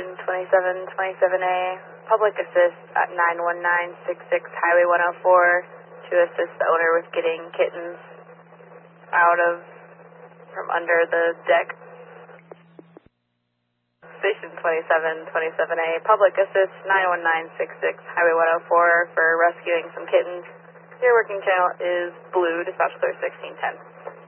Station 2727A, public assist at 91966 Highway 104 to assist the owner with getting kittens out of from under the deck. Station 2727A, public assist 91966 Highway 104 for rescuing some kittens. Your working channel is blue, dispatch clear 1610.